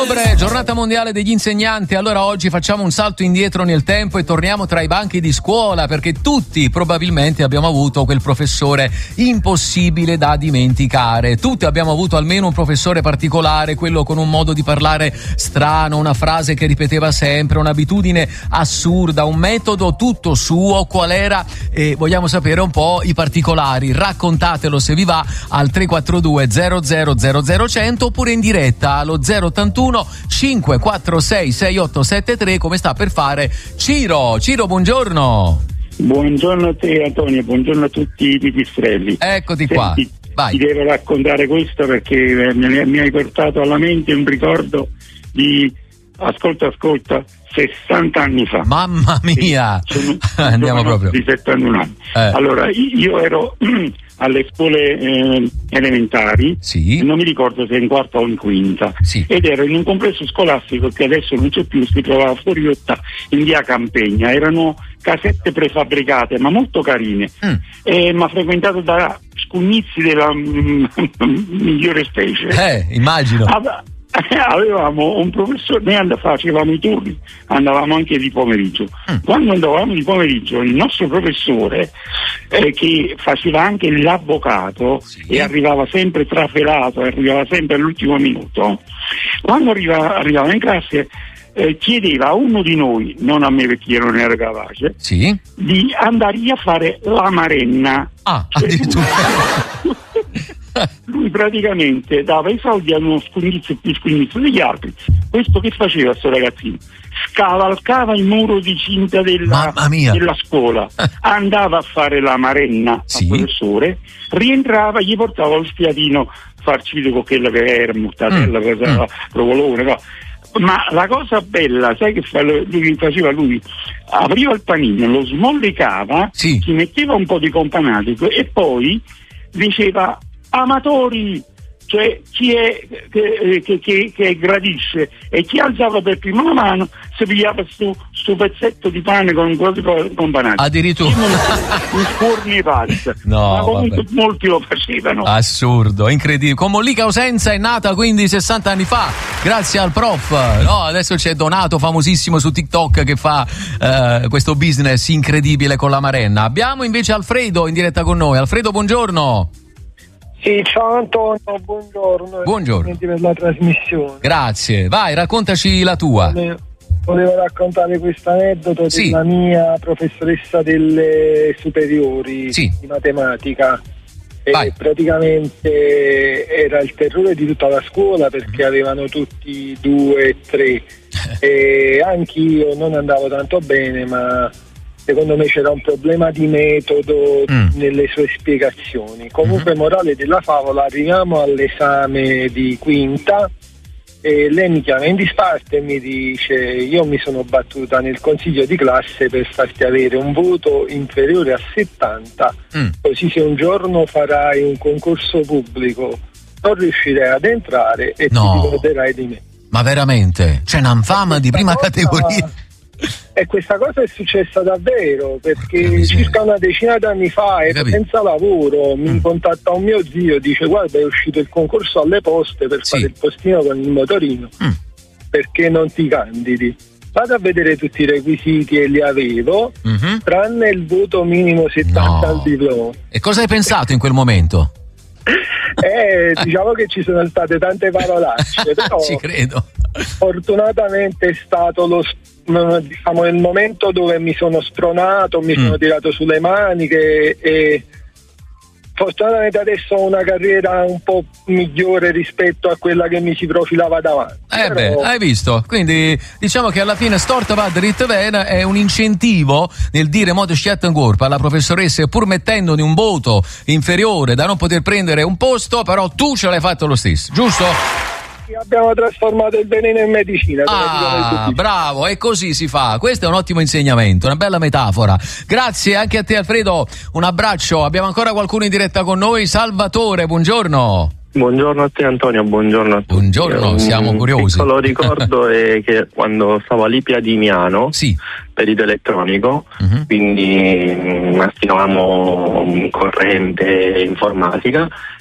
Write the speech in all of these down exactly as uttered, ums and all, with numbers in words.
Giornata mondiale degli insegnanti. Allora oggi facciamo un salto indietro nel tempo e torniamo tra i banchi di scuola, perché tutti probabilmente abbiamo avuto quel professore impossibile da dimenticare. Tutti abbiamo avuto almeno un professore particolare, quello con un modo di parlare strano, una frase che ripeteva sempre, un'abitudine assurda, un metodo tutto suo. Qual era? E vogliamo sapere un po' i particolari. Raccontatelo se vi va al tre quattro due zero zero zero zero cento oppure in diretta allo zero ottantuno cinque quattro sei sei otto sette tre, come sta per fare Ciro. Ciro, buongiorno. Buongiorno a te Antonio, buongiorno a tutti i pipistrelli. Eccoti. Senti, qua. Vai. Ti devo raccontare questo perché mi, mi hai portato alla mente un ricordo di, ascolta ascolta, sessanta anni fa. Mamma mia. Sono, Andiamo sono proprio di settantuno anni. Eh. Allora io ero alle scuole eh, elementari, sì. non mi ricordo se in quarta o in quinta, sì. ed ero in un complesso scolastico che adesso non c'è più, si trovava fuori rotta in via Campegna. Erano casette prefabbricate ma molto carine, mm. eh, ma frequentate da scugnizi della mm, migliore specie. Eh, immagino. Ad, avevamo un professore, noi and- facevamo i turni, andavamo anche di pomeriggio. Mm. Quando andavamo di pomeriggio, il nostro professore, eh, che faceva anche l'avvocato, sì. e arrivava sempre trafelato, arrivava sempre all'ultimo minuto, quando arriva, arrivava in classe, eh, chiedeva a uno di noi, non a me perché io non ero capace, sì. di andare a fare la marenna. Ah, cioè, addirittura. Lui praticamente dava i soldi a uno scugnizzo più scugnizzo degli altri. Questo che faceva sto ragazzino? Scavalcava il muro di cinta della, della scuola, andava a fare la marenna, sì. al professore, rientrava, gli portava lo spiadino farcito con quello che era mortadella, mm. mm. provolone, no. Ma la cosa bella, sai che fa lui, faceva lui? Apriva il panino, lo smollicava, sì. ci metteva un po' di companatico e poi diceva: amatori, cioè chi è che, che, che, che gradisce, e chi alzava per prima la mano si pigliava stu, stu pezzetto di pane con un po' di companatico. Addirittura un scorni e pazza. No, ma comunque vabbè. molti lo facevano. Assurdo, incredibile. Con Mollica Osenza è nata quindi sessanta anni fa, grazie al prof. No, adesso c'è Donato, famosissimo su TikTok, che fa eh, questo business incredibile con la marenna. Abbiamo invece Alfredo in diretta con noi. Alfredo, buongiorno. Sì, ciao Antonio, buongiorno. Buongiorno. Per la trasmissione. Grazie, vai, raccontaci la tua. Volevo, volevo raccontare questo aneddoto sì. della mia professoressa delle superiori sì. di matematica. Vai. E praticamente era il terrore di tutta la scuola perché avevano tutti due e tre e anch'io non andavo tanto bene, ma secondo me c'era un problema di metodo mm. nelle sue spiegazioni. Comunque, mm-hmm. morale della favola, arriviamo all'esame di quinta e lei mi chiama in disparte e mi dice: io mi sono battuta nel consiglio di classe per farti avere un voto inferiore a settanta, mm. così se un giorno farai un concorso pubblico non riuscirai ad entrare e no. ti ricorderai di me. Ma veramente? C'è un'infama di prima cosa... categoria? E questa cosa è successa davvero, perché circa una decina d'anni fa ero senza lavoro, mi mm. contatta un mio zio, dice: guarda, è uscito il concorso alle poste per sì. fare il postino con il motorino, mm. perché non ti candidi? Vado a vedere tutti i requisiti e li avevo, mm-hmm. tranne il voto minimo settanta no. al diploma. E cosa hai pensato in quel momento? Eh, diciamo che ci sono state tante parolacce, però ci credo. Fortunatamente è stato lo diciamo il momento dove mi sono spronato, mi mm. sono tirato sulle maniche e fortunatamente adesso ho una carriera un po' migliore rispetto a quella che mi si profilava davanti. Eh Però... beh, hai visto? Quindi diciamo che alla fine storta va dritta bene, è un incentivo nel dire modo sciatten corpo alla professoressa, pur mettendone un voto inferiore da non poter prendere un posto, però tu ce l'hai fatto lo stesso, giusto? Abbiamo trasformato il veleno in medicina. Ah, bravo, e così si fa. Questo è un ottimo insegnamento, una bella metafora. Grazie anche a te Alfredo, un abbraccio. Abbiamo ancora qualcuno in diretta con noi. Salvatore, buongiorno. Buongiorno a te Antonio, buongiorno a tutti. Buongiorno, siamo curiosi. Un piccolo ricordo è che quando stavo a Lipiadimiano, sì. perito elettronico, uh-huh. quindi masticavamo corrente informatica,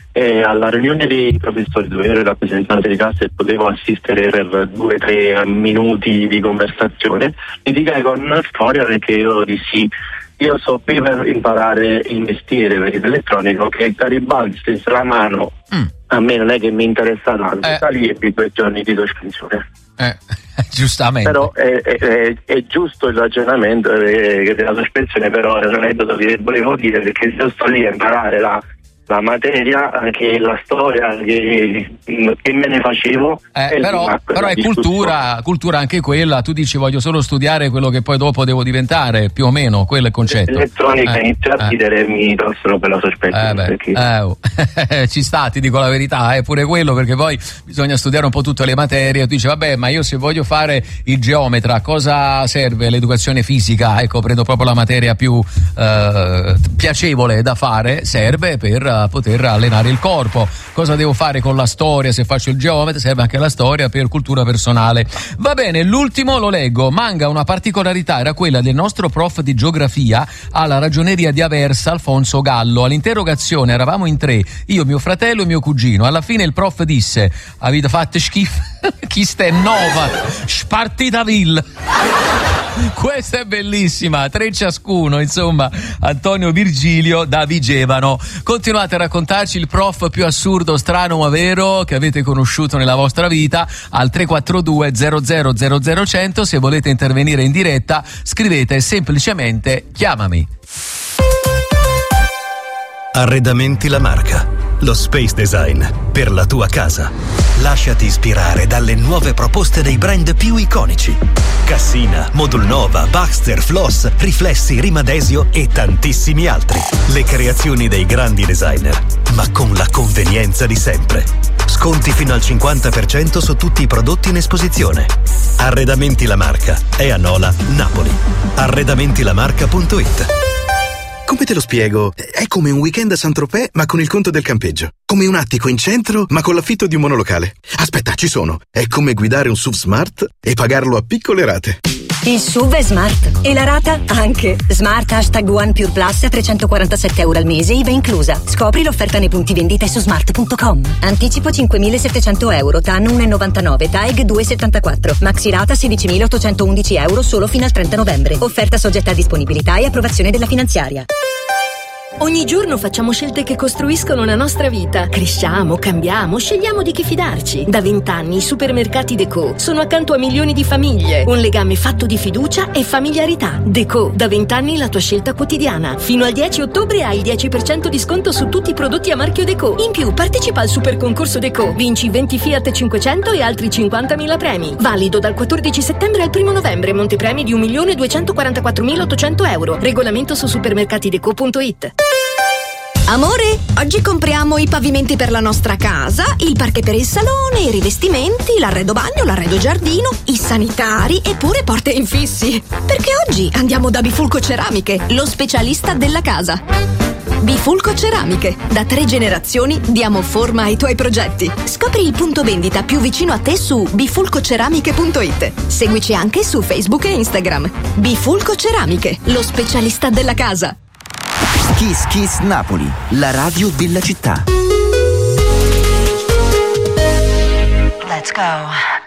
e alla riunione dei professori dove ero il rappresentante di classe e potevo assistere per due o tre minuti di conversazione, litigai con una storia perché io dissi: io so qui per imparare il mestiere per il elettronico, che Garibaldi stesse la mano, mm. a me non è che mi interessa tanto, eh. da lì ebbi due giorni di sospensione. Eh, giustamente. Però è, è, è giusto il ragionamento della sospensione, però è un aneddoto che volevo dire, perché se io sto lì a imparare la la materia, anche la storia che, che me ne facevo, eh, però, però è cultura, cultura anche quella. Tu dici voglio solo studiare quello che poi dopo devo diventare, più o meno quello è il concetto. L'elettronica eh, inizia a ridere, eh. mi tossero per la sospensione, eh beh, perché... eh, oh. Ci sta, ti dico la verità, è pure quello, perché poi bisogna studiare un po' tutte le materie. Tu dici vabbè, ma io se voglio fare il geometra, a cosa serve l'educazione fisica? Ecco, prendo proprio la materia più eh, piacevole da fare, serve per poter allenare il corpo. Cosa devo fare con la storia? Se faccio il geometra serve anche la storia per cultura personale. Va bene, l'ultimo lo leggo. Manga, una particolarità era quella del nostro prof di geografia alla ragioneria di Aversa, Alfonso Gallo. All'interrogazione eravamo in tre, io, mio fratello e mio cugino. Alla fine il prof disse: avete fatto schifo? Chi ste nova? Spartitaville. Questa è bellissima, tre ciascuno, insomma. Antonio Virgilio da Vigevano. Continuate a raccontarci il prof più assurdo, strano ma vero che avete conosciuto nella vostra vita al tre quattro due zero zero zero zero cento. Se volete intervenire in diretta scrivete semplicemente chiamami. Arredamenti La Marca, lo space design per la tua casa. Lasciati ispirare dalle nuove proposte dei brand più iconici: Cassina, Modulnova, Baxter, Floss, Riflessi, Rimadesio e tantissimi altri. Le creazioni dei grandi designer, ma con la convenienza di sempre. Sconti fino al cinquanta per cento su tutti i prodotti in esposizione. Arredamenti La Marca è a Nola, Napoli. arredamenti la marca punto it. Come te lo spiego? È come un weekend a Saint-Tropez ma con il conto del campeggio. Come un attico in centro ma con l'affitto di un monolocale. Aspetta, ci sono. È come guidare un S U V Smart e pagarlo a piccole rate. Il S U V è smart e la rata anche. Smart hashtag One Pure Plus a trecentoquarantasette euro al mese, I V A inclusa. Scopri l'offerta nei punti vendita su smart punto com. Anticipo cinquemilasettecento euro, T A N uno virgola novantanove, T A E G due virgola settantaquattro. Maxi rata sedicimilaottocentoundici euro solo fino al trenta novembre. Offerta soggetta a disponibilità e approvazione della finanziaria. Ogni giorno facciamo scelte che costruiscono la nostra vita. Cresciamo, cambiamo, scegliamo di chi fidarci. Da vent'anni i supermercati Deco sono accanto a milioni di famiglie. Un legame fatto di fiducia e familiarità. Deco, da vent'anni la tua scelta quotidiana. Fino al dieci ottobre hai il dieci per cento di sconto su tutti i prodotti a marchio Deco. In più, partecipa al super concorso Deco. Vinci venti Fiat cinquecento e altri cinquantamila premi. Valido dal quattordici settembre al primo novembre. Montepremi di un milione duecentoquarantaquattromilaottocento euro. Regolamento su supermercatideco punto it. Amore, oggi compriamo i pavimenti per la nostra casa, il parquet per il salone, i rivestimenti, l'arredo bagno, l'arredo giardino, i sanitari e pure porte infissi. Perché oggi andiamo da Bifulco Ceramiche, lo specialista della casa. Bifulco Ceramiche, da tre generazioni diamo forma ai tuoi progetti. Scopri il punto vendita più vicino a te su bifulcoceramiche punto it. Seguici anche su Facebook e Instagram. Bifulco Ceramiche, lo specialista della casa. Kiss Kiss Napoli, la radio della città. Let's go.